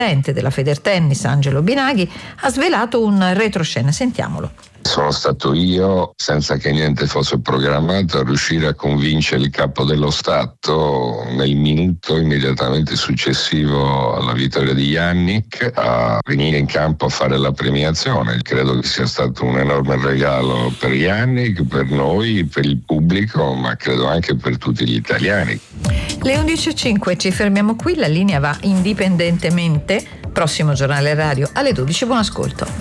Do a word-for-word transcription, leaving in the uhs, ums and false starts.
presidente della Federtennis Angelo Binaghi ha svelato un retroscena. Sentiamolo. Sono stato io, senza che niente fosse programmato, a riuscire a convincere il capo dello Stato nel minuto immediatamente successivo alla vittoria di Jannik a venire in campo a fare la premiazione. Credo che sia stato un enorme regalo per Jannik, per noi, per il pubblico, ma credo anche per tutti gli italiani. Le undici e cinque, ci fermiamo qui, la linea va indipendentemente. Prossimo giornale radio alle dodici, buon ascolto.